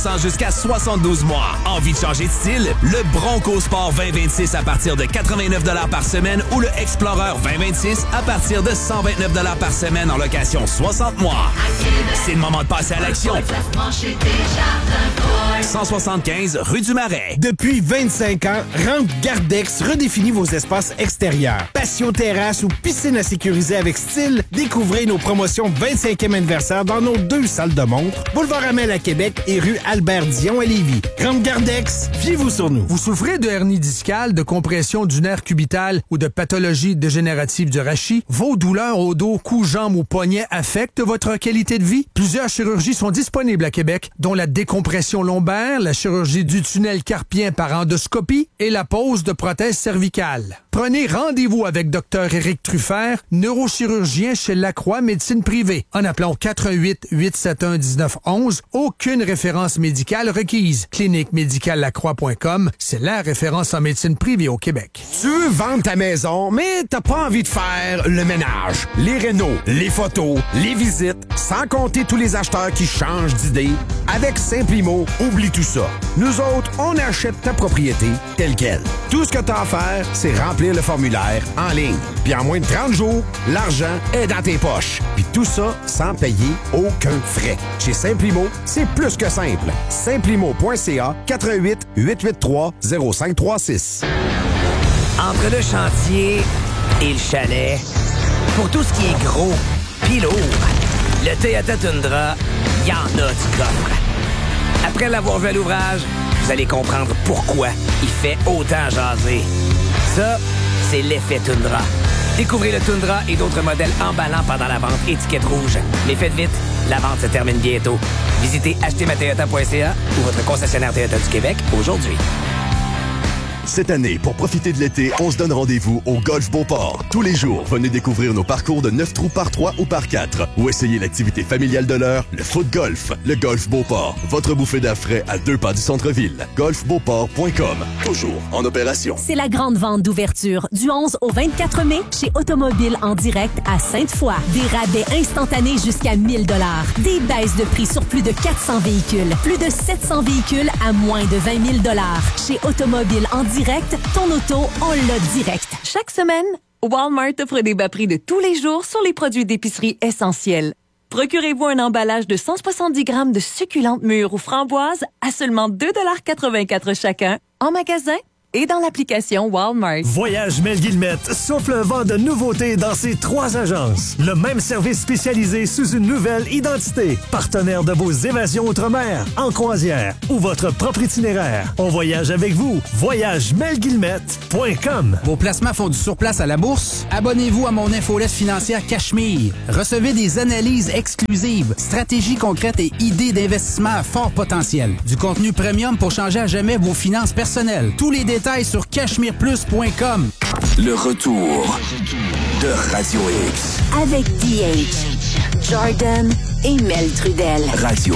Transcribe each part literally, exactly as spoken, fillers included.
Jusqu'à soixante-douze mois. Envie de changer de style? Le Bronco Sport vingt vingt-six à partir de quatre-vingt-neuf dollars par semaine ou le Explorer vingt vingt-six à partir de cent vingt-neuf dollars par semaine en location soixante mois. C'est le moment de passer à l'action. cent soixante-quinze rue du Marais. Depuis vingt-cinq ans, Rampe Gardex redéfinit vos espaces extérieurs. Patio terrasse ou piscine à sécuriser avec style, découvrez nos promotions vingt-cinquième anniversaire dans nos deux salles de montre, Boulevard Amel à Québec et rue Albert Dion à Lévis. Rampe Gardex, fiez-vous sur nous. Vous souffrez de hernie discale, de compression du nerf cubital ou de pathologie dégénérative du rachis? Vos douleurs au dos, cou, jambes ou poignets affectent votre qualité de vie? Plusieurs chirurgies sont disponibles à Québec, dont la décompression lombaire, la chirurgie du tunnel carpien par endoscopie et la pose de prothèses cervicales. Prenez rendez-vous avec Dr Éric Truffert, neurochirurgien chez Lacroix Médecine Privée, en appelant quatre un huit, huit sept un, un neuf un un. Aucune référence médicale requise. clinique médicale lacroix point com, c'est la référence en médecine privée au Québec. Tu veux vendre ta maison, mais t'as pas envie de faire le ménage, les rénaux, les photos, les visites, sans compter tous les acheteurs qui changent d'idée. Avec Simplimo, oublie tout ça. Nous autres, on achète ta propriété telle quelle. Tout ce que t'as à faire, c'est remplir le formulaire en ligne. Puis en moins de trente jours, l'argent est dans tes poches. Puis tout ça sans payer aucun frais. Chez Simplimo, c'est plus que simple. Simplimo point c a, quatre un huit, huit huit trois, zéro cinq trois six. Entre le chantier et le chalet, pour tout ce qui est gros pis lourd, le Toyota Tundra, il y en a du coffre. Après l'avoir vu à l'ouvrage, vous allez comprendre pourquoi il fait autant jaser. Ça, c'est l'effet Tundra. Découvrez le Tundra et d'autres modèles emballants pendant la vente étiquette rouge. Mais faites vite, la vente se termine bientôt. Visitez acheter ma toyota point c a ou votre concessionnaire Toyota du Québec aujourd'hui. Cette année, pour profiter de l'été, on se donne rendez-vous au Golf Beauport. Tous les jours, venez découvrir nos parcours de neuf trous par trois ou par quatre ou essayez l'activité familiale de l'heure, le foot golf. Le Golf Beauport, votre bouffée d'air frais à deux pas du centre-ville. golf beauport point com, toujours en opération. C'est la grande vente d'ouverture du onze au vingt-quatre mai chez Automobile en direct à Sainte-Foy. Des rabais instantanés jusqu'à mille dollars. Des baisses de prix sur plus de quatre cents véhicules. Plus de sept cents véhicules à moins de vingt mille dollars. Chez Automobile en direct, ton auto, on l'a direct. Chaque semaine, Walmart offre des bas prix de tous les jours sur les produits d'épicerie essentiels. Procurez-vous un emballage de cent soixante-dix grammes de succulentes mûres ou framboises à seulement deux dollars quatre-vingt-quatre chacun en magasin et dans l'application Walmart. Voyage Mel Guillemette souffle un vent de nouveautés dans ses trois agences. Le même service spécialisé sous une nouvelle identité. Partenaire de vos évasions outre-mer, en croisière ou votre propre itinéraire. On voyage avec vous. voyage mel guillemette point com. Vos placements font du surplace à la bourse? Abonnez-vous à mon infolette financière Cachemire. Recevez des analyses exclusives, stratégies concrètes et idées d'investissement à fort potentiel. Du contenu premium pour changer à jamais vos finances personnelles. Tous les détails sur cachemire plus point com. Le retour de Radio X. Avec D H, Jordan et Mel Trudel. Radio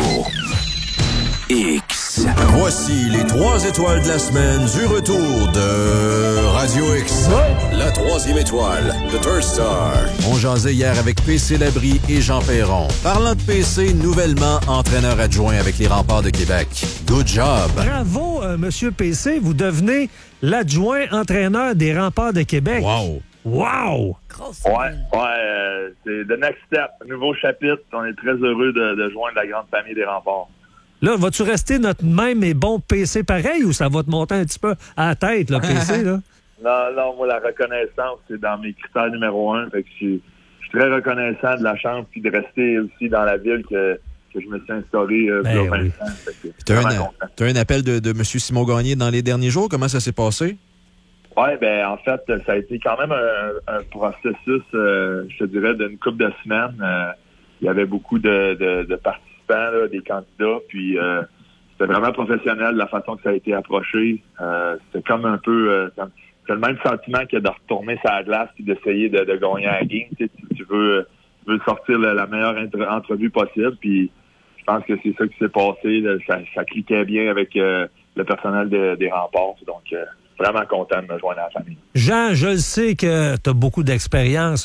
X. Voici les trois étoiles de la semaine du retour de Radio X. La troisième étoile, The Third Star. On jasait hier avec P C Labrie et Jean Perron. Parlant de P C, nouvellement entraîneur adjoint avec les Remparts de Québec. Good job. Bravo, euh, Monsieur P C. Vous devenez l'adjoint entraîneur des Remparts de Québec. Wow. Wow! Ouais, ouais, euh, c'est the next step. Nouveau chapitre. On est très heureux de, de joindre la grande famille des Remparts. Là, vas-tu rester notre même et bon P C pareil ou ça va te monter un petit peu à la tête, le P C, là? Non, non, moi, la reconnaissance, c'est dans mes critères numéro un. Fait que je suis, je suis très reconnaissant de la chance puis de rester aussi dans la ville que, que je me suis instauré euh, ben, vingt oui. ans. Tu as un, un appel de, de M. Simon Gagné dans les derniers jours. Comment ça s'est passé? Oui, ben en fait, ça a été quand même un, un processus, euh, je te dirais, d'une couple de semaines. Euh, il y avait beaucoup de, de, de participants, là, des candidats, puis euh, c'était vraiment professionnel de la façon que ça a été approché. Euh, c'était comme un peu... Euh, c'est le même sentiment que de retourner sur la glace puis d'essayer de, de gagner la game. Tu sais, tu veux, tu veux sortir la, la meilleure entre, entrevue possible, puis je pense que c'est ça qui s'est passé. Là, ça, ça cliquait bien avec euh, le personnel de, des Remparts, donc... Euh, vraiment content de me joindre à la famille. Jean, je le sais que tu as beaucoup d'expérience,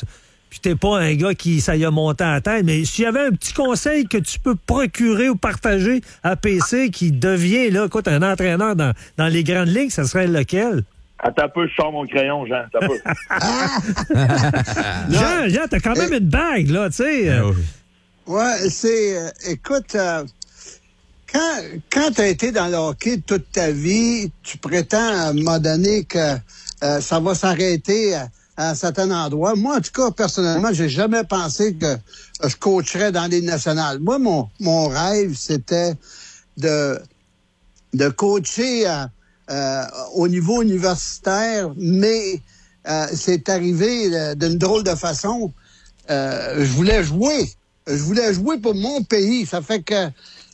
puis t'es pas un gars qui ça y a monté à la tête, mais s'il y avait un petit conseil que tu peux procurer ou partager à P C qui devient, là, écoute, un entraîneur dans, dans les grandes ligues, ça serait lequel? Attends un peu, je sors mon crayon, Jean. Attends un peu. Jean, Jean, t'as quand même une bague, là, tu sais. Euh... Ouais, c'est... Euh, écoute, euh, quand, quand t'as été dans le hockey toute ta vie, tu prétends à un moment donné que euh, ça va s'arrêter à, à un certain endroit. Moi, en tout cas, personnellement, j'ai jamais pensé que euh, je coacherais dans les nationales. Moi, mon, mon rêve, c'était de, de coacher euh, euh, au niveau universitaire, mais euh, c'est arrivé euh, d'une drôle de façon. Euh, je voulais jouer. Je voulais jouer pour mon pays. Ça fait que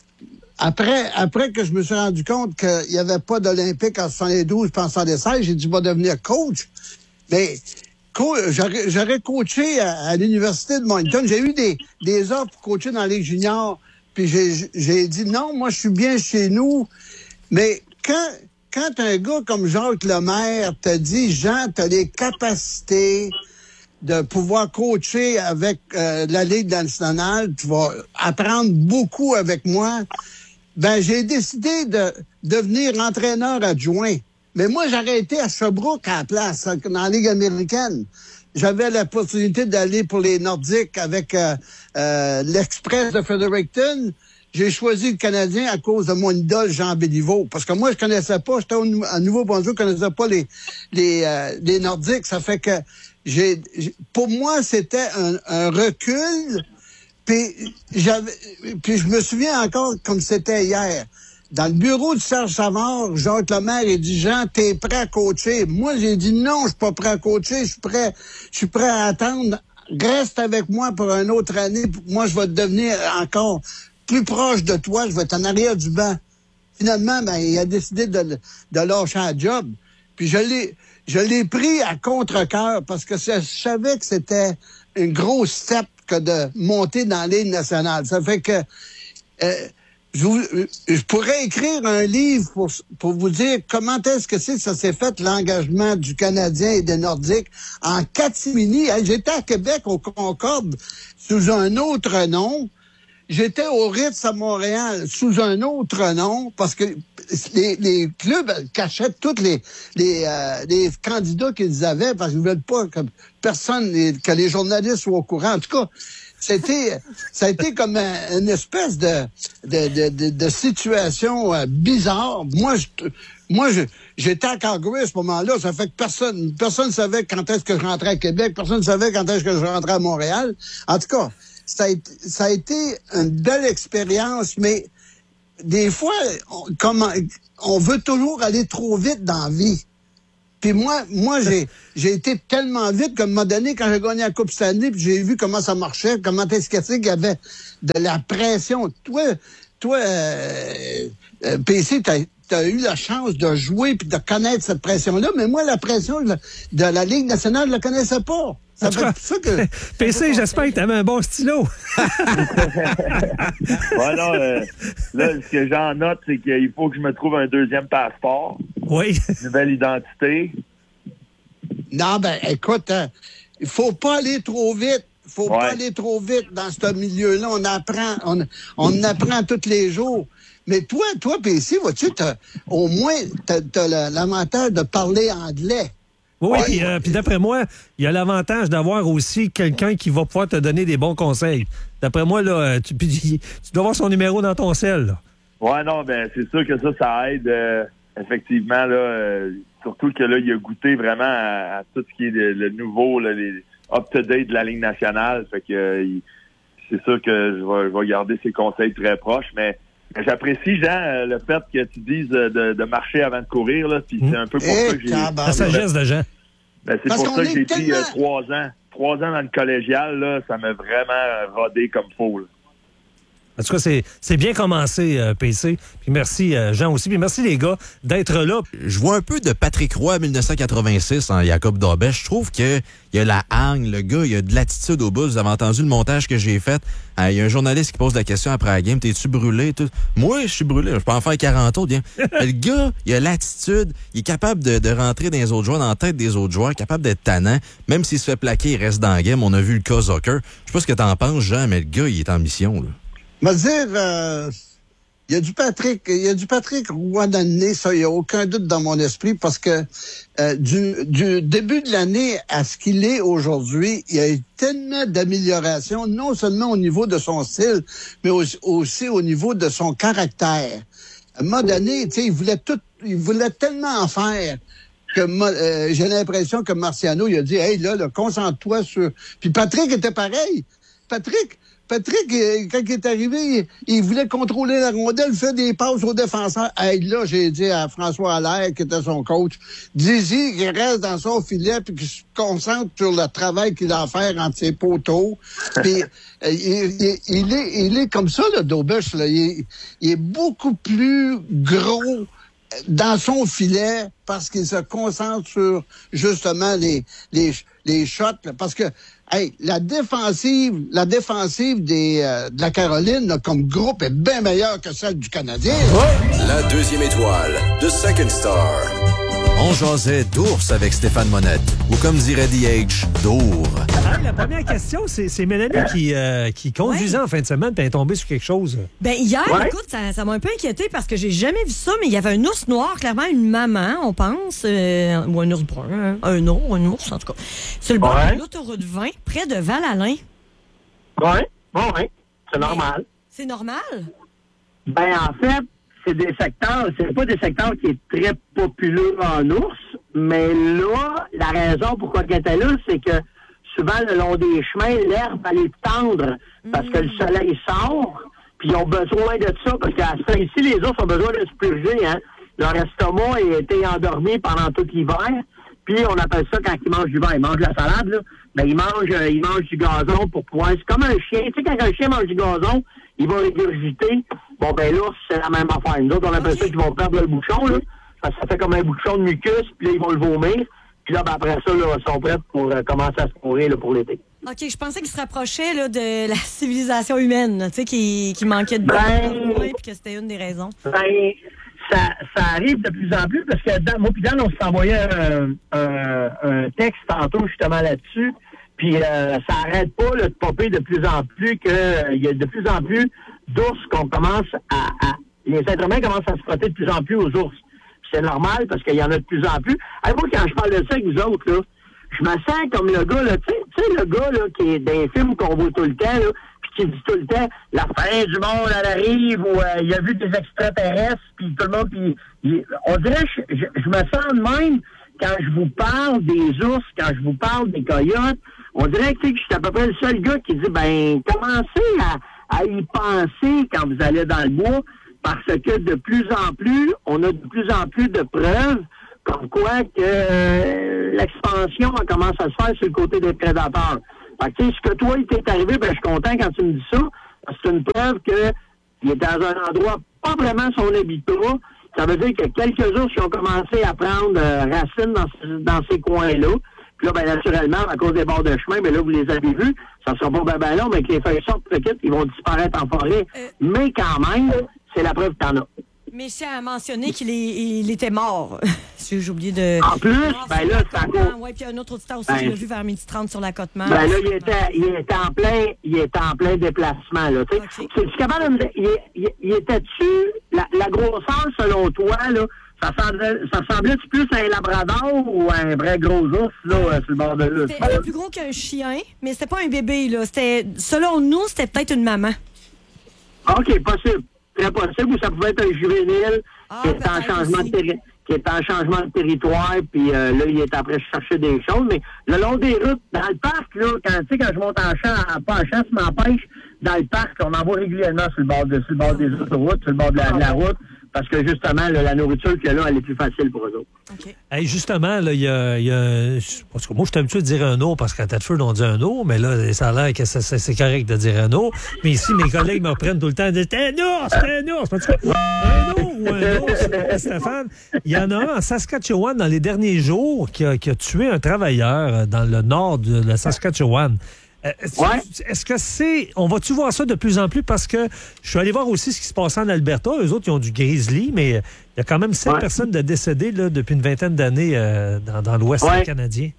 après, après que je me suis rendu compte qu'il n'y avait pas d'Olympique en soixante-douze puis en soixante-seize, j'ai dit, je vais devenir coach. Mais co- j'aurais, j'aurais coaché à, à l'Université de Moncton. J'ai eu des, des offres pour coacher dans les juniors. Puis j'ai, j'ai dit, non, moi, je suis bien chez nous. Mais quand, quand un gars comme Jacques Lemaire te dit, Jean, tu as les capacités de pouvoir coacher avec euh, la Ligue nationale, tu vas apprendre beaucoup avec moi, ben j'ai décidé de devenir entraîneur adjoint. Mais moi, j'aurais été à Sherbrooke à la place, dans la Ligue américaine. J'avais la possibilité d'aller pour les Nordiques avec euh, euh, l'Express de Fredericton. J'ai choisi le Canadien à cause de mon idole Jean Béliveau. Parce que moi, je connaissais pas, j'étais au, à Nouveau-Brunswick, je connaissais pas les, les, euh, les Nordiques. Ça fait que j'ai, j'ai pour moi, c'était un, un recul. Puis j'avais, puis je me souviens encore comme c'était hier. Dans le bureau de Serge Savard, Jacques Lemaire, il dit, Jean, t'es prêt à coacher? Moi, j'ai dit, non, je suis pas prêt à coacher. Je suis prêt, je suis prêt à attendre. Reste avec moi pour une autre année. Moi, je vais devenir encore plus proche de toi. Je vais être en arrière du banc. Finalement, ben, il a décidé de, de lâcher un job. Puis je l'ai, je l'ai pris à contre-cœur parce que je savais que c'était une grosse step que de monter dans la Ligue nationale. Ça fait que, euh, Je, vous, je pourrais écrire un livre pour, pour vous dire comment est-ce que c'est que ça s'est fait, l'engagement du Canadien et des Nordiques en catimini. Hey, j'étais à Québec, au Concorde, sous un autre nom. J'étais au Ritz à Montréal, sous un autre nom, parce que les, les clubs cachaient tous les, les, euh, les candidats qu'ils avaient, parce qu'ils ne veulent pas que personne, que les journalistes soient au courant. En tout cas, C'était, ça a été comme un, une espèce de, de, de, de, de situation euh, bizarre. Moi, je, moi, je, j'étais à Calgary à ce moment-là. Ça fait que personne, personne savait quand est-ce que je rentrais à Québec. Personne ne savait quand est-ce que je rentrais à Montréal. En tout cas, ça a été, ça a été une belle expérience, mais des fois, on, comme, on veut toujours aller trop vite dans la vie. Puis moi, moi, j'ai, j'ai été tellement vite qu'à un moment donné, quand j'ai gagné la Coupe Stanley, puis j'ai vu comment ça marchait, comment est-ce qu'il y avait de la pression. Toi, toi, euh, euh, P C, t'as, t'as eu la chance de jouer puis de connaître cette pression-là, mais moi, la pression de, de la Ligue nationale, je la connaissais pas. Ça fait ça que... P C, j'espère que t'avais un bon stylo. Ouais, non, euh, là, ce que j'en note, c'est qu'il faut que je me trouve un deuxième passeport. Oui. Une nouvelle identité. Non, ben, écoute, hein, il faut pas aller trop vite. Il faut ouais. pas aller trop vite dans ce milieu-là. On apprend, on, on apprend tous les jours. Mais toi, toi, P C, vois-tu, t'as, au moins, t'as, t'as l'avantage de parler anglais. Oui, ouais. puis euh, d'après moi, il y a l'avantage d'avoir aussi quelqu'un qui va pouvoir te donner des bons conseils. D'après moi, là, tu, tu dois avoir son numéro dans ton sel. Là. Ouais, non, ben c'est sûr que ça, ça aide euh, effectivement, là, euh, surtout que là, il a goûté vraiment à, à tout ce qui est le, le nouveau, là, les up-to-date de la Ligue nationale. Fait que euh, il, c'est sûr que je vais, je vais garder ses conseils très proches, mais j'apprécie, Jean, euh, le fait que tu dises euh, de, de marcher avant de courir, là, puis mmh. c'est un peu pour Et ça que j'ai... La sagesse de Jean. Ben, c'est Parce pour ça que j'ai tellement... pris euh, trois ans. Trois ans dans le collégial, là, ça m'a vraiment rodé comme faux, là. En tout cas, c'est, c'est bien commencé, euh, P C. Puis merci, euh, Jean aussi. Puis merci, les gars, d'être là. Je vois un peu de Patrick Roy, dix-neuf cent quatre-vingt-six, en Jacob Daubèche. Je trouve qu'il y a la hargne, le gars, il y a de l'attitude au bout. Vous avez entendu le montage que j'ai fait. Il euh, y a un journaliste qui pose la question après la game. T'es-tu brûlé? Tout? Moi, je suis brûlé. Je peux en faire quarante autres. Bien. Le gars, il a l'attitude. Il est capable de, de rentrer dans les autres joueurs, dans la tête des autres joueurs, capable d'être tannant. Même s'il se fait plaquer, il reste dans la game. On a vu le cas Zucker. Je sais pas ce que t'en penses, Jean, mais le gars, il est en mission, là. Me dire, euh, il y a du Patrick, il y a du Patrick Roy dans le nez, ça, il n'y a aucun doute dans mon esprit, parce que euh, du, du début de l'année à ce qu'il est aujourd'hui, il y a eu tellement d'améliorations, non seulement au niveau de son style, mais aussi, aussi au niveau de son caractère. À un moment donné, tu sais, il voulait tout, il voulait tellement en faire que euh, j'ai l'impression que Marciano, il a dit, hey, là, là concentre-toi sur... Puis Patrick était pareil. Patrick... Patrick, quand il est arrivé, il, il voulait contrôler la rondelle, faire des passes aux défenseurs. Hey, là, j'ai dit à François Allaire, qui était son coach, dis-y qu'il reste dans son filet puis qu'il se concentre sur le travail qu'il a à faire entre ses poteaux. Puis, il, il, il, est, il est comme ça, le Daubèche, là. Il, il est beaucoup plus gros dans son filet parce qu'il se concentre sur, justement, les, les, les shots. Là, parce que, hey, la défensive, la défensive des, euh, de la Caroline, là, comme groupe, est bien meilleure que celle du Canadien. La deuxième étoile, The Second Star. On jasait d'ours avec Stéphane Monette, ou comme dirait D H, d'ours. Ah, la première question, c'est, c'est Mélanie qui, euh, qui conduisait ouais. en fin de semaine, puis elle est tombée sur quelque chose. Ben hier, ouais. écoute, ça, ça m'a un peu inquiété parce que j'ai jamais vu ça, mais il y avait un ours noir, clairement une maman, on pense, euh, ou un ours brun, hein, un ours, un ours en tout cas, sur le bord ouais. de l'autoroute vingt, près de Val-Alain. Oui, bon, oui, c'est normal. C'est normal? Ben en fait, c'est des secteurs, c'est pas des secteurs qui est très populaire en ours, mais là, la raison pourquoi elle était là, c'est que souvent, le long des chemins, l'herbe, elle est tendre parce mmh. que le soleil sort, puis ils ont besoin de ça, parce qu'à ce ici, les ours ont besoin de se purger, hein. Leur estomac a été endormi pendant tout l'hiver, puis on appelle ça, quand ils mangent du vin, ils mangent la salade, là, ben ils mangent, euh, ils mangent du gazon pour pouvoir... C'est comme un chien, tu sais, quand un chien mange du gazon, il va régurgiter. Bon, ben l'ours, c'est la même affaire. Nous autres, on appelle okay. ça qu'ils vont perdre le bouchon, là. Ça, ça fait comme un bouchon de mucus, puis là, ils vont le vomir. Puis là, ben, après ça, là, ils sont prêts pour euh, commencer à se courir là, pour l'été. OK, je pensais qu'ils se rapprochaient là, de la civilisation humaine, tu sais, qui, qui manquait de ben, puis que c'était une des raisons. Ben, ça, ça arrive de plus en plus, parce que dans, moi puis Dan, on s'envoyait un, un, un texte tantôt, justement, là-dessus. Puis euh, ça arrête pas là, de popper de plus en plus que il euh, y a de plus en plus d'ours qu'on commence à, à... Les êtres humains commencent à se frotter de plus en plus aux ours. Puis c'est normal parce qu'il y en a de plus en plus. Hey, moi, quand je parle de ça avec vous autres, là, je me sens comme le gars, là, tu sais, le gars là, qui est dans les films qu'on voit tout le temps, là, puis qui dit tout le temps la fin du monde, elle arrive, ou euh, il a vu des extraterrestres, puis tout le monde, puis il... on dirait, je, je, je me sens de même quand je vous parle des ours, quand je vous parle des coyotes. On dirait que, que je suis à peu près le seul gars qui dit, ben, commencez à, à y penser quand vous allez dans le bois, parce que de plus en plus, on a de plus en plus de preuves comme quoi que euh, l'expansion elle commence à se faire sur le côté des prédateurs. Fait que, ce que toi, il t'est arrivé, ben, je suis content quand tu me dis ça, parce que c'est une preuve qu'il est dans un endroit pas vraiment son habitat. Ça veut dire que quelques ours qui ont commencé à prendre euh, racine dans, dans ces coins-là. Puis là, ben, naturellement, à cause des bords de chemin, ben là, vous les avez vus, ça ne sera pas ben, ben long, mais que les feuilles sortent petites, ils vont disparaître en forêt. Euh... Mais quand même, c'est la preuve que t'en as. Mais c'est à mentionner qu'il est, il était mort. J'ai oublié de... En plus, ben là, c'est encore... Oui, puis un autre auditeur aussi, ben, je l'ai vu vers midi trente sur la Côte-Mare. Ben là, il était, il était en plein, il était en plein déplacement, là. Tu sais, okay. C'est capable de me dire, il, il, il était-tu, la, la grosseur, selon toi, là, ça semblait, ça semblait-tu plus un labrador ou un vrai gros ours, là, euh, sur le bord de l'eau? C'était plus gros qu'un chien, mais c'était pas un bébé, là. C'était, selon nous, c'était peut-être une maman. OK, possible. Très possible, ou ça pouvait être un juvénile ah, qui, est en changement de terri- qui est en changement de territoire, puis euh, là, il est après chercher des choses. Mais le long des routes, dans le parc, là, quand, tu sais, quand je monte en champ, pas en chasse, mais en pêche, dans le parc, on en voit régulièrement sur le bord, de, sur le bord des autoroutes, sur le bord de la, de la route, parce que justement, là, la nourriture qu'il y a là, elle est plus facile pour eux autres. Okay. Hey, justement, il y a, y a parce que moi, je suis habitué de dire un eau parce qu'à Thetford, on dit un eau, mais là, ça a l'air que c'est, c'est correct de dire un eau. Mais ici, mes collègues me reprennent tout le temps de dire un ours, c'est un ours. Un eau ou un ours, Stéphane. Il y en a un en Saskatchewan dans les derniers jours qui a, qui a tué un travailleur dans le nord de la Saskatchewan. Euh, ouais. Est-ce que c'est... On va-tu voir ça de plus en plus? Parce que je suis allé voir aussi ce qui se passait en Alberta. Eux autres, ils ont du grizzly, mais il y a quand même sept ouais. personnes de décédées là, depuis une vingtaine d'années euh, dans, dans l'Ouest ouais. canadien.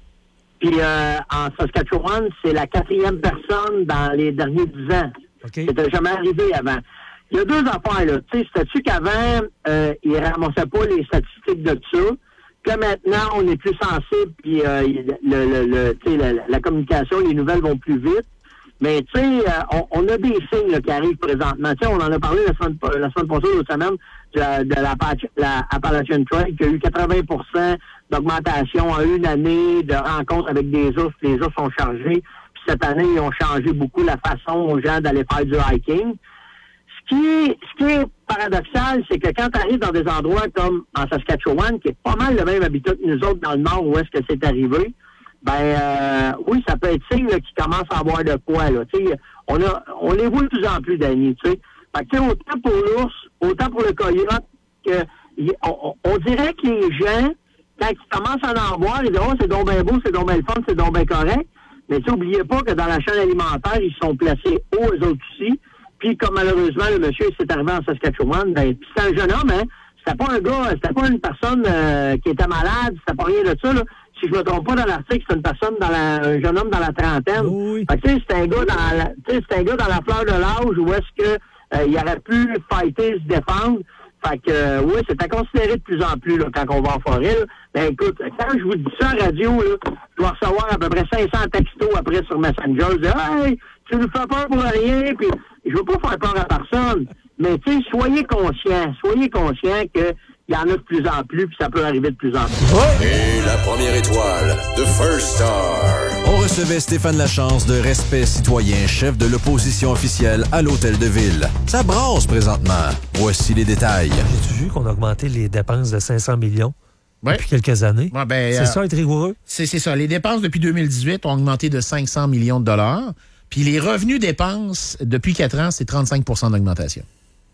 Puis euh, en Saskatchewan, c'est la quatrième personne dans les derniers dix ans. Okay. C'était jamais arrivé avant. Il y a deux affaires, là. Tu sais, c'était-tu qu'avant, euh, ils ne ramassaient pas les statistiques de ça? Que maintenant, on est plus sensible, puis euh, le, le, le, tu sais, la, la communication, les nouvelles vont plus vite. Mais tu sais, euh, on, on a des signes là, qui arrivent présentement. Tu sais, on en a parlé la semaine, la semaine passée, l'autre semaine, de, la, de la, la Appalachian Trail, qui a eu quatre-vingts pour cent d'augmentation en une année de rencontres avec des ours. Les ours sont chargés. Puis cette année, ils ont changé beaucoup la façon aux gens d'aller faire du hiking. Ce qui est, ce qui est paradoxal, c'est que quand tu arrives dans des endroits comme en Saskatchewan, qui est pas mal le même habitat que nous autres dans le nord où est-ce que c'est arrivé, ben euh, oui, ça peut être signe là, qu'ils commencent à avoir de quoi. Là, on, a, on les voit de plus en plus d'années. Fait que autant pour l'ours, autant pour le coyote, que on, on dirait que les gens, quand ils commencent à en voir, ils disent « Oh, c'est donc bien beau, c'est donc bien le fun, c'est donc bien correct ». Mais n'oubliez pas que dans la chaîne alimentaire, ils sont placés hauts, eux autres aussi. Puis, comme malheureusement, le monsieur s'est arrivé en Saskatchewan, ben, c'est un jeune homme, hein. C'était pas un gars, c'était pas une personne euh, qui était malade, c'était pas rien de ça, là. Si je me trompe pas dans l'article, c'est une personne dans la, un jeune homme dans la trentaine. Oui. Fait que, tu sais, c'est un gars dans la, tu sais, c'est un gars dans la fleur de l'âge où est-ce que, euh, il aurait pu fighter, se défendre. Fait que, euh, oui, c'est à considérer de plus en plus, là, quand on va en forêt, là. Ben, écoute, quand je vous dis ça en radio, là, je dois recevoir à peu près cinq cents textos après sur Messenger. Je dis, hey, tu nous fais peur pour rien, puis je veux pas faire peur à personne. Mais, tu sais, soyez conscients, soyez conscients que il y en a de plus en plus, puis ça peut arriver de plus en plus. Et la première étoile, The First Star. On recevait Stéphane Lachance de Respect Citoyen, chef de l'opposition officielle à l'Hôtel de Ville. Ça brasse présentement. Voici les détails. J'ai-tu vu qu'on a augmenté les dépenses de cinq cents millions ouais. depuis quelques années? Ouais, ben, c'est euh, ça, être rigoureux? C'est, c'est ça. Les dépenses depuis deux mille dix-huit ont augmenté de cinq cents millions de dollars. Puis les revenus dépenses depuis quatre ans, c'est trente-cinq pour cent d'augmentation.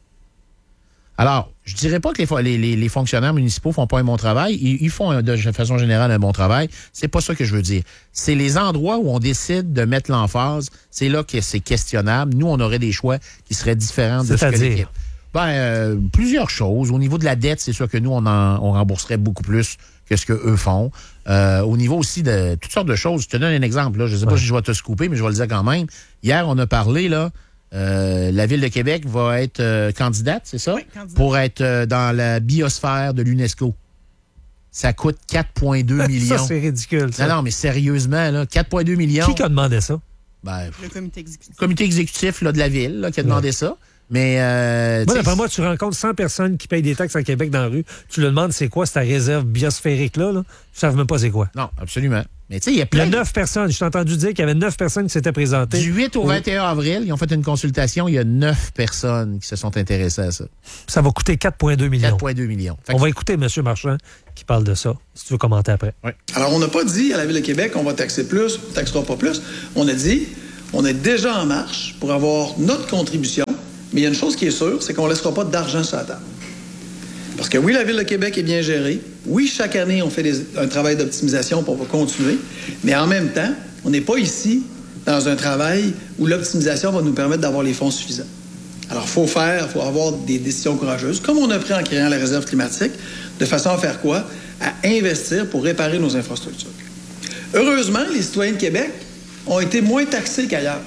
Alors, je dirais pas que les, les, les fonctionnaires municipaux font pas un bon travail. Ils, ils font de façon générale un bon travail. C'est pas ça que je veux dire. C'est les endroits où on décide de mettre l'emphase. C'est là que c'est questionnable. Nous, on aurait des choix qui seraient différents de C'est ce que les... Ben, euh, plusieurs choses. Au niveau de la dette, c'est sûr que nous, on, en, on rembourserait beaucoup plus que ce qu'eux font. Euh, au niveau aussi de toutes sortes de choses. Je te donne un exemple. Là. Je ne sais ouais. pas si je vais te scooper, mais je vais le dire quand même. Hier, on a parlé, là, euh, la Ville de Québec va être euh, candidate, c'est ça? Oui, candidate. Pour être euh, dans la biosphère de l'UNESCO. Ça coûte quatre virgule deux millions. Ça, c'est ridicule, ça. Non, non, mais sérieusement, là, quatre virgule deux millions. Qui a demandé ça? Ben, le comité exécutif. Le comité exécutif là, de la Ville là, qui a demandé ouais. ça. Mais, euh, moi, d'après moi, tu rencontres cent personnes qui payent des taxes à Québec dans la rue. Tu leur demandes c'est quoi cette réserve biosphérique-là. Là. Ils ne savent même pas c'est quoi. Non, absolument. Mais tu sais, il y a plein. Il y a neuf personnes. Je t'ai entendu dire qu'il y avait neuf personnes qui s'étaient présentées. Du huit au vingt et un avril, ils ont fait une consultation. Il y a neuf personnes qui se sont intéressées à ça. Ça va coûter quatre virgule deux millions. quatre virgule deux millions. Fait on que... va écouter M. Marchand qui parle de ça, si tu veux commenter après. Oui. Alors, on n'a pas dit à la Ville de Québec qu'on va taxer plus, on ne taxera pas plus. On a dit, on est déjà en marche pour avoir notre contribution. Mais il y a une chose qui est sûre, c'est qu'on ne laissera pas d'argent sur la table. Parce que oui, la Ville de Québec est bien gérée. Oui, chaque année, on fait des, un travail d'optimisation pour continuer. Mais en même temps, on n'est pas ici dans un travail où l'optimisation va nous permettre d'avoir les fonds suffisants. Alors, il faut faire, il faut avoir des décisions courageuses, comme on a pris en créant la réserve climatique, de façon à faire quoi? À investir pour réparer nos infrastructures. Heureusement, les citoyens de Québec ont été moins taxés qu'ailleurs.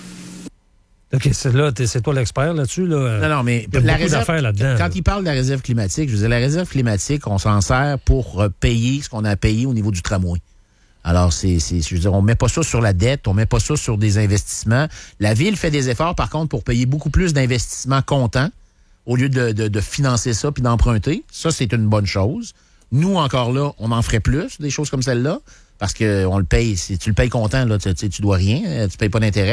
OK, c'est, là, c'est toi l'expert là-dessus. Là. Non, non, mais il y a la beaucoup réserve, d'affaires là-dedans. Quand là. il parle de la réserve climatique, je veux dire, la réserve climatique, on s'en sert pour payer ce qu'on a payé au niveau du tramway. Alors, c'est, c'est, je veux dire, on met pas ça sur la dette, on met pas ça sur des investissements. La Ville fait des efforts, par contre, pour payer beaucoup plus d'investissements comptants au lieu de, de, de financer ça puis d'emprunter. Ça, c'est une bonne chose. Nous, encore là, on en ferait plus, des choses comme celle-là, parce que on le paye. Si tu le payes comptant, là, tu, tu dois rien, tu payes pas d'intérêt.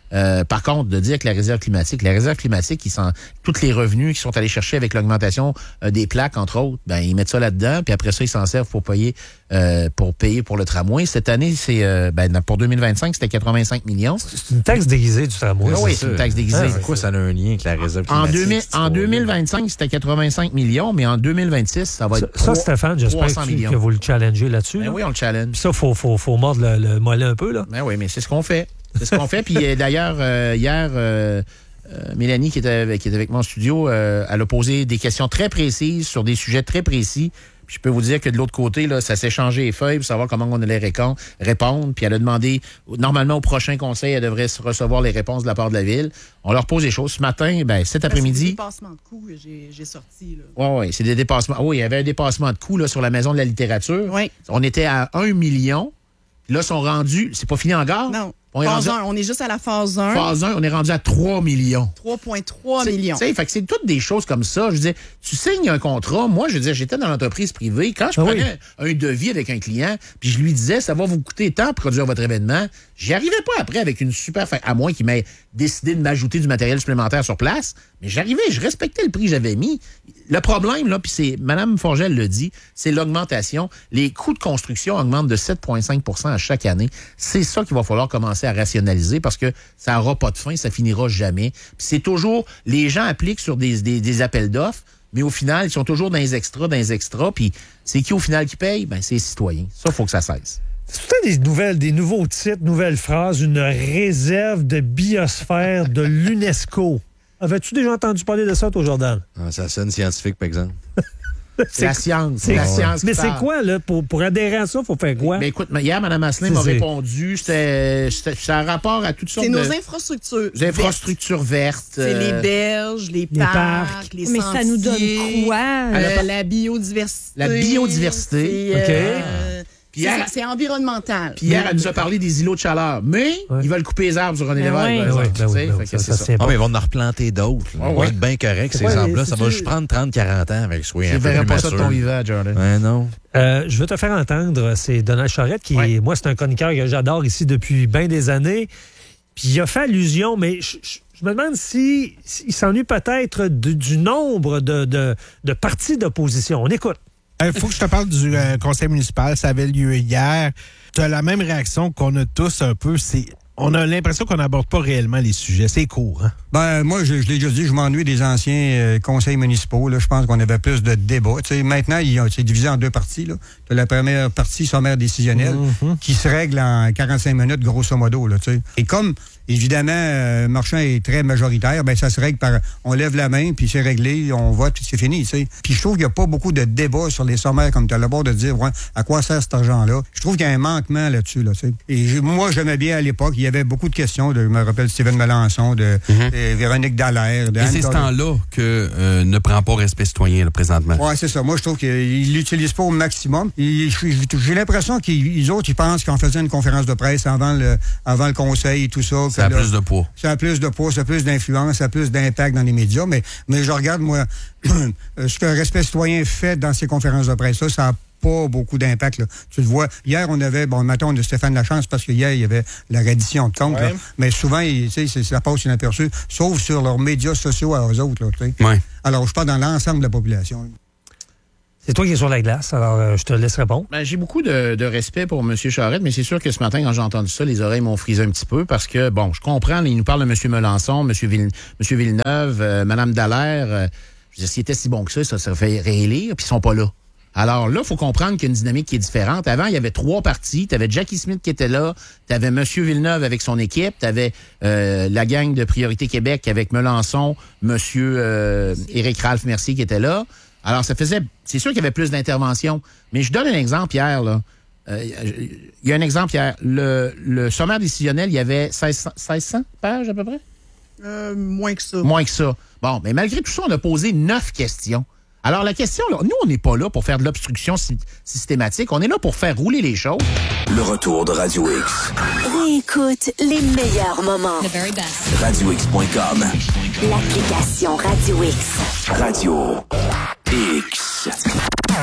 Euh, par contre, de dire que la réserve climatique, la réserve climatique, ils sont, tous les revenus qu'ils sont allés chercher avec l'augmentation euh, des plaques, entre autres, ben ils mettent ça là-dedans, puis après ça, ils s'en servent pour payer euh, pour payer pour le tramway. Cette année, c'est euh, ben, pour deux mille vingt-cinq, c'était quatre-vingt-cinq millions. C'est une taxe déguisée du tramway. Ah oui, c'est une taxe déguisée. Ah, pourquoi ça a un lien avec la réserve En, climatique? deux mille, en deux mille vingt-cinq, c'était quatre-vingt-cinq millions, mais en deux mille vingt-six, ça va être Ça, ça Stéphane, j'espère que, tu, que vous le challengez là-dessus. Ben là. oui, on le challenge. Puis ça, il faut, faut, faut mordre le, le mollet un peu, là. Ben oui, mais c'est ce qu'on fait. C'est ce qu'on fait. Puis euh, d'ailleurs, euh, hier, euh, euh, Mélanie, qui était, avec, qui était avec moi en studio, euh, elle a posé des questions très précises sur des sujets très précis. Puis je peux vous dire que de l'autre côté, là, ça s'est changé les feuilles pour savoir comment on allait récon- répondre. Puis elle a demandé, normalement, au prochain conseil, elle devrait recevoir les réponses de la part de la Ville. On leur pose des choses. Ce matin, ben, cet après-midi... C'est des dépassements de coûts que j'ai, j'ai sortis. Oui, oui, c'est des dépassements. Oui, il y avait un dépassement de coûts là, sur la Maison de la littérature. Oui. On était à un million. Là, ils sont rendus... C'est pas fini encore? Non. On est, phase rendu, un, on est juste à la phase un. Phase un, on est rendu à trois millions. trois virgule trois millions. Fait que c'est toutes des choses comme ça. Je veux dire, tu signes un contrat. Moi, je veux dire, j'étais dans l'entreprise privée. Quand je Ah prenais oui. un devis avec un client, puis je lui disais, ça va vous coûter tant pour produire votre événement, j'y arrivais pas après avec une super... À moins qu'il m'ait décidé de m'ajouter du matériel supplémentaire sur place. Mais j'arrivais, je respectais le prix que j'avais mis. Le problème, là, puis c'est Mme Forgel le dit, c'est l'augmentation. Les coûts de construction augmentent de sept virgule cinq pour cent à chaque année. C'est ça qu'il va falloir commencer à rationaliser parce que ça n'aura pas de fin, ça finira jamais. Puis c'est toujours, les gens appliquent sur des, des, des appels d'offres, mais au final, ils sont toujours dans les extras, dans les extras. Puis c'est qui au final qui paye? Ben, c'est les citoyens. Ça, il faut que ça cesse. C'est tout le temps des nouvelles, des nouveaux titres, nouvelles phrases, une réserve de biosphère de l'UNESCO. Avais-tu déjà entendu parler de ça, toi, Jordan? Ah, ça sonne scientifique, par exemple. C'est la science. C'est la science Mais qui c'est parle. quoi, là? Pour, pour adhérer à ça, il faut faire quoi? Mais écoute, hier, Mme Asselin m'a C'est- répondu. C'était c'était- c'était un rapport à toutes sortes C'est de... nos infrastructures. des infrastructures vertes. C'est euh, les berges, les, les parcs, parcs. les Mais sentiers. ça nous donne quoi? Euh, la biodiversité. La biodiversité. C'est, OK. euh, Puis hier- c'est, c'est environnemental. Puis hier, elle nous a parlé des îlots de chaleur. Mais ils veulent couper les arbres sur René Ben Lévesque. oui. par exemple, Ben oui, ben tu sais. oui, ben Fait oui, que ça, c'est ça ça. tient Ah, pas. mais ils vont en replanter d'autres. là. Ouais, Ils vont ouais. être bien corrects, ces Ouais, arbres-là. Ça c'est- va juste prendre trente quarante ans avec soit Je un ne peu verrai plus pas ça de ton mature. vivant, Jordan. Ouais, non. Euh, je veux te faire entendre, c'est Donald Charette, qui Ouais. est, moi, c'est un chroniqueur que j'adore ici depuis bien des années. Puis il a fait allusion, mais je, je- je me demande si, s'il s'ennuie peut-être du, du nombre de, de, de partis d'opposition. On écoute. Il faut que je te parle du euh, conseil municipal. Ça avait lieu hier. Tu as la même réaction qu'on a tous un peu. C'est, on a l'impression qu'on n'aborde pas réellement les sujets. C'est court, hein? Ben, moi, je, je l'ai déjà dit, je m'ennuie des anciens euh, conseils municipaux. Là. Je pense qu'on avait plus de débats. Tu sais, maintenant, ils ont- c'est divisé en deux parties. Là. T'as la première partie, sommaire décisionnel, Mm-hmm. qui se règle en quarante-cinq minutes, grosso modo. Là, tu sais. Et comme, évidemment, euh, Marchand est très majoritaire, ben ça se règle par... On lève la main, puis c'est réglé, on vote, puis c'est fini. Tu sais. Puis je trouve qu'il n'y a pas beaucoup de débats sur les sommaires, comme tu as le bord de dire, ouais, à quoi sert cet argent-là. Je trouve qu'il y a un manquement là-dessus. Là, tu sais. Et je- moi, j'aimais bien à l'époque, il y avait beaucoup de questions. De, je me rappelle Steven Melançon, de, de Véronique Dallaire. De Et Anne c'est ce Doré. temps-là que euh, ne prend pas respect citoyen là, présentement. Oui, c'est ça. Moi, je trouve qu'ils l'utilisent pas au maximum. Et j'ai j'ai l'impression qu'ils autres, ils pensent qu'en faisant une conférence de presse avant le, avant le conseil et tout ça... Ça a que là, plus de poids. Ça a plus de poids, ça a plus d'influence, ça a plus d'impact dans les médias. Mais, mais je regarde, moi, ce que Respect citoyen fait dans ces conférences de presse-là, ça a pas beaucoup d'impact. Là. Tu le vois. Hier, on avait, bon, mettons, de Stéphane Lachance, parce que hier, il y avait la reddition de compte. Ouais. Là. Mais souvent, il- tu sais, ça passe inaperçu, sauf sur leurs médias sociaux à eux autres. Là, tu sais. Ouais. Alors, je parle dans l'ensemble de la population. là. C'est toi qui es sur la glace, alors euh, je te laisse répondre. Ben, j'ai beaucoup de, de respect pour M. Charette, mais c'est sûr que ce matin, quand j'ai entendu ça, les oreilles m'ont frisé un petit peu parce que, bon, je comprends, il nous parle de M. Melançon, M. Ville, M. Villeneuve, euh, Mme Dallaire. Euh, je veux dire, s'ils étaient si bons que ça, ça se fait réélire, puis ils sont pas là. Alors là, il faut comprendre qu'il y a une dynamique qui est différente. Avant, il y avait trois partis. Tu avais Jackie Smith qui était là, tu avais M. Villeneuve avec son équipe, tu avais euh, la gang de Priorité Québec avec Melançon, M. Euh, Éric Ralph Mercier qui était là. Alors, ça faisait... C'est sûr qu'il y avait plus d'interventions. Mais je donne un exemple hier, là. Euh, il y a un exemple hier. Le, le sommaire décisionnel, il y avait seize cents, seize cents pages à peu près? Euh, moins que ça. Moins que ça. Bon, mais malgré tout ça, on a posé neuf questions. Alors, la question, là, nous, on n'est pas là pour faire de l'obstruction sy- systématique. On est là pour faire rouler les choses. Le retour de Radio X. Réécoute les meilleurs moments. The very best. radio x point com. L'application Radio X. Radio X.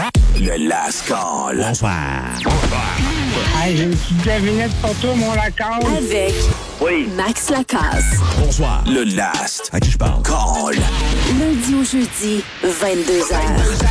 Le Last Call. Bonsoir. Hey, j'ai une petite devinette pour toi, mon Lacasse. Avec oui. Max Lacasse. Bonsoir. Le Last. À qui je parle? Call. Lundi au jeudi, vingt-deux heures.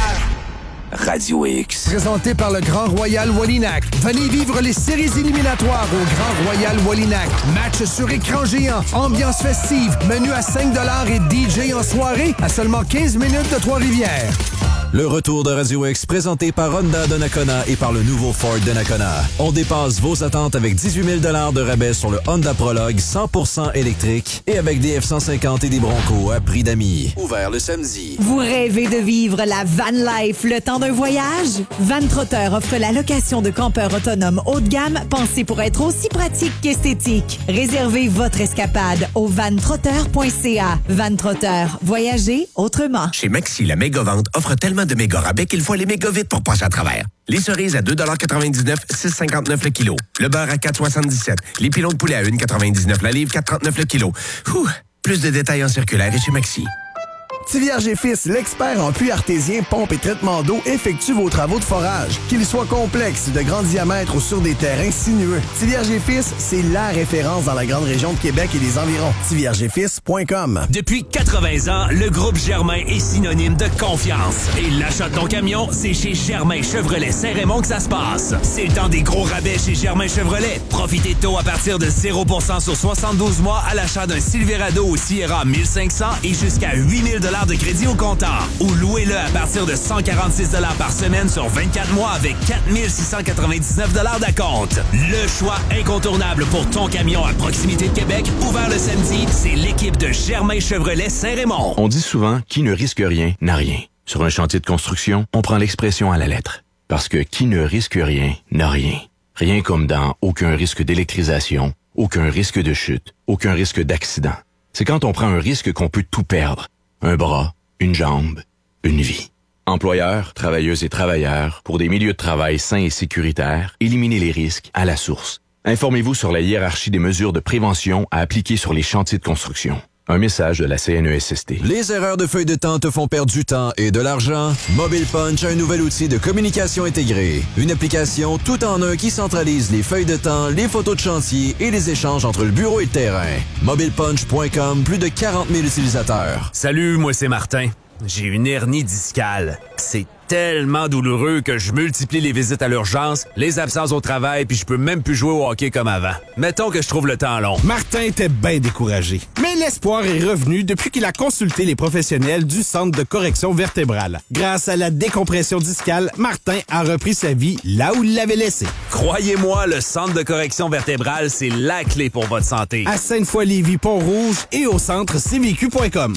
Radio X. Présenté par le Grand Royal Wallinac. Venez vivre les séries éliminatoires au Grand Royal Wallinac. Match sur écran géant, ambiance festive, menu à cinq dollars et D J en soirée à seulement quinze minutes de Trois-Rivières. Le retour de Radio X présenté par Honda de Nakona et par le nouveau Ford de Nakona. On dépasse vos attentes avec dix-huit mille dollars de rabais sur le Honda Prologue cent pour cent électrique et avec des F cent cinquante et des Bronco à prix d'amis. Ouvert le samedi. Vous rêvez de vivre la van life le temps d'un voyage? Van Trotter offre la location de campeurs autonomes haut de gamme pensés pour être aussi pratique qu'esthétique. Réservez votre escapade au van trotter point c a. Van Trotter, voyagez autrement. Chez Maxi, la méga-vente offre tellement de méga rabais qu'il faut aller méga vite pour passer à travers. Les cerises à deux quatre-vingt-dix-neuf, six cinquante-neuf le kilo. Le beurre à quatre soixante-dix-sept. Les pilons de poulet à un quatre-vingt-dix-neuf la livre, quatre trente-neuf le kilo. Ouh, plus de détails en circulaire et chez Maxi. Tivierge et Fils, l'expert en puits artésien, pompe et traitement d'eau, effectue vos travaux de forage. Qu'ils soient complexes, de grand diamètre ou sur des terrains sinueux. Tivierge et Fils, c'est la référence dans la grande région de Québec et les environs. tivierge et fils point com. Depuis quatre-vingts ans, le groupe Germain est synonyme de confiance. Et l'achat de ton camion, c'est chez Germain Chevrolet Saint-Raymond que ça se passe. C'est le temps des gros rabais chez Germain Chevrolet. Profitez de taux à partir de zéro pour cent sur soixante-douze mois à l'achat d'un Silverado ou Sierra mille cinq cents et jusqu'à huit mille dollars de crédit au comptant. Ou louez-le à partir de cent quarante-six dollars par semaine sur vingt-quatre mois avec quatre mille six cent quatre-vingt-dix-neuf dollars d'acompte. Le choix incontournable pour ton camion à proximité de Québec, ouvert le samedi, c'est l'équipe de Germain Chevrolet Saint-Raymond. On dit souvent « qui ne risque rien n'a rien ». Sur un chantier de construction, on prend l'expression à la lettre. Parce que qui ne risque rien n'a rien. Rien comme dans aucun risque d'électrisation, aucun risque de chute, aucun risque d'accident. C'est quand on prend un risque qu'on peut tout perdre. Un bras, une jambe, une vie. Employeurs, travailleuses et travailleurs, pour des milieux de travail sains et sécuritaires, éliminez les risques à la source. Informez-vous sur la hiérarchie des mesures de prévention à appliquer sur les chantiers de construction. Un message de la C N E S S T. Les erreurs de feuille de temps te font perdre du temps et de l'argent? Mobile Punch a un nouvel outil de communication intégrée. Une application tout en un qui centralise les feuilles de temps, les photos de chantier et les échanges entre le bureau et le terrain. mobile punch point com, plus de quarante mille utilisateurs. Salut, moi c'est Martin. J'ai une hernie discale. C'est tellement douloureux que je multiplie les visites à l'urgence, les absences au travail, puis je peux même plus jouer au hockey comme avant. Mettons que je trouve le temps long. Martin était bien découragé. Mais l'espoir est revenu depuis qu'il a consulté les professionnels du Centre de correction vertébrale. Grâce à la décompression discale, Martin a repris sa vie là où il l'avait laissée. Croyez-moi, le Centre de correction vertébrale, c'est la clé pour votre santé. À Sainte-Foy-Lévis, Pont-Rouge et au centre c v q point com.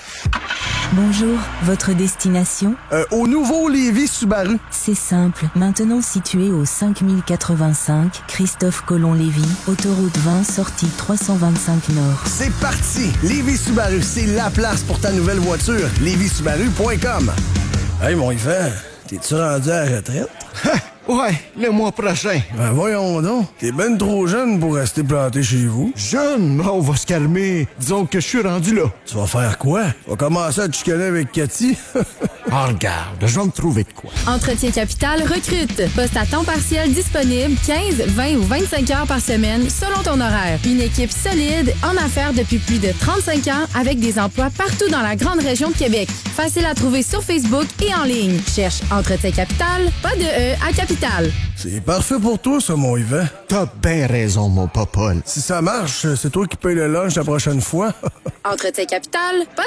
Bonjour, votre destination? Euh, au nouveau Lévis Subaru. C'est simple. Maintenant situé au cinq mille quatre-vingt-cinq, Christophe Colomb-Lévis, autoroute vingt, sortie trois cent vingt-cinq Nord. C'est parti! Lévis Subaru, c'est la place pour ta nouvelle voiture. lévis subaru point com. Hey, mon Yvan, t'es-tu rendu à la retraite? Ouais, le mois prochain. Ben voyons donc, t'es ben trop jeune pour rester planté chez vous. Jeune? On va se calmer. Disons que je suis rendu là. Tu vas faire quoi? Tu vas commencer à te chicaner avec Cathy? Ah, regarde, je vais me trouver de quoi. Entretien Capital recrute. Poste à temps partiel disponible quinze, vingt ou vingt-cinq heures par semaine selon ton horaire. Une équipe solide en affaires depuis plus de trente-cinq ans avec des emplois partout dans la grande région de Québec. Facile à trouver sur Facebook et en ligne. Cherche Entretien Capital, pas de E à Capital. C'est parfait pour toi, ça, mon Yvan. T'as bien raison, mon popole. Si ça marche, c'est toi qui payes le lunch la prochaine fois. Entretien Capital, pas